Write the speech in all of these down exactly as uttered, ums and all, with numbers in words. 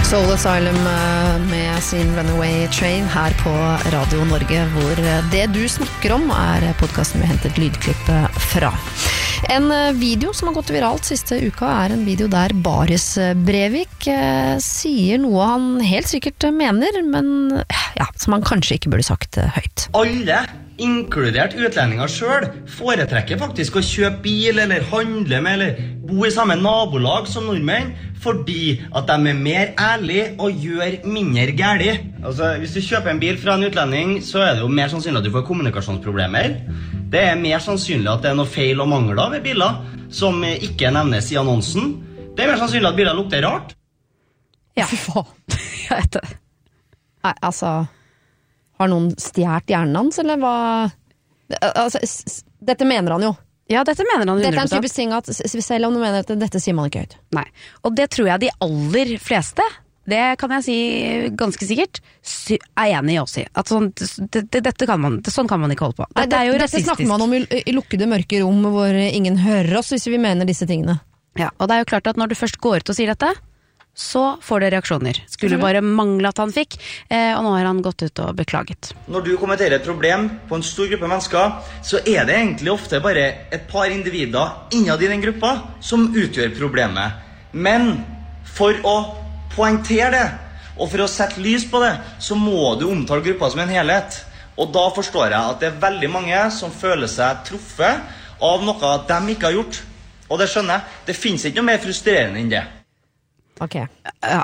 Soul Asylum med sin Runaway Train her på Radio Norge, hvor det du snakker om er podcasten vi hentet lydklippet fra. En video som har gått viralt siste uka er en video der Baris Breivik eh, sier noe han helt sikkert mener, men ja, som han kanskje ikke burde sagt høyt. Alle, inkludert utlendinger selv, foretrekker faktisk å kjøpe bil eller handle med eller bo i samme nabolag som nordmenn, fordi at de er mer ærlige og gjør mindre gærlig. Altså, hvis du kjøper en bil fra en utlending, så er det jo mer sannsynlig at du får kommunikasjonsproblemer. Det er mer sannsynlig at det er noe feil og mangler ved biler, som ikke nevnes i annonsen. Det er mer sannsynlig at biler lukter rart. Ja, fy faen. Jeg vet det. Nei, altså, har noen stjert hjernen hans, eller hva? Altså, dette mener han jo. Ja, dette mener han hundre prosent. Dette er en typisk ting at selv om du mener at dette sier man ikke høyt. Nei, og det tror jeg de aller fleste, det kan jeg si ganske sikkert, er enig i oss i. At sånn, det, det, dette kan man, det, sånn kan man ikke holde på. Dette, Nei, det, er jo dette rasistisk. snakker man om i, i lukkede mørke rom hvor ingen hører oss hvis vi mener disse tingene. Ja, og det er jo klart at når du først går ut og sier dette, så får det reaksjoner. Skulle bare mangle at han fikk, eh, og nå har han gått ut og beklaget. Når du kommenterer et problem på en stor gruppe mennesker, så er det egentlig ofte bare et par individer innad i den gruppa som utgjør problemet. Men for å poengtere det, og for å sette lys på det, så må du omtale gruppa som en helhet. Og da forstår jeg at det er veldig mange som føler seg truffet av noe de ikke har gjort. Og det skjønner jeg. Det finnes ikke noe mer frustrerende enn det. Ok. Ja.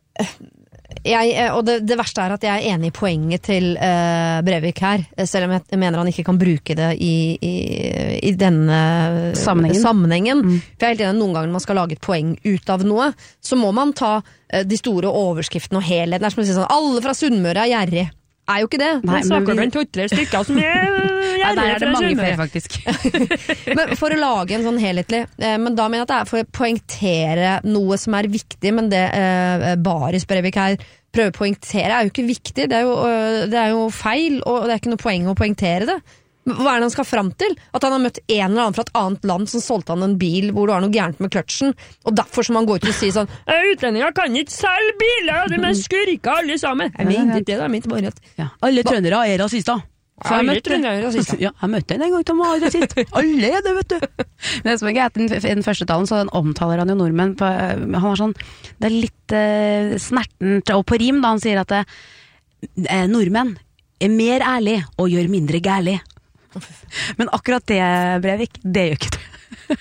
Jeg, og det, det verste er at jeg er enig i poenget til uh, Breivik her, selv om jeg mener han ikke kan bruke det i, i, i denne sammenhengen. sammenhengen. Mm. For jeg er helt enig, noen ganger når man skal lage et poeng ut av noe, så må man ta uh, de store overskriftene og helheten. Det er som å si sånn, alle fra Sunnmøre er gjerrig. Er jo ikke det. Nei, men vi... en to-tre stykker som er ja, der er det mange flere faktisk. Men for å lage en sånn helhetlig, eh, men da mener jeg at det er for å poengtere noe som er viktig, men det eh, Baris Breivik her prøver å poengtere er jo ikke viktig, det er jo, øh, det er jo feil, og det er ikke noe poeng å poengtere det. Hva er det han skal frem til? At han har møtt en eller annen fra et annet land som solgte han en bil hvor det var noe gærent med kløtsjen, og derfor som han går ut og sier sånn utlendinger kan ikke selge biler, de er skurker alle sammen. Jeg mente ikke det, jeg mente bare at ja. Alle trøndere er rasister. Ja, alle trøndere er rasister. Ja, jeg møtte en en gang til han var rasist. Alle er det, vet du. Det som er greit, i den første talen så omtaler han jo nordmenn på, han har sånn, det er litt uh, snertent og på rim da han sier at det, eh, nordmenn er mer ærlig og gjør mindre gærlig. Men akkurat det, Breivik, det gjør ikke det.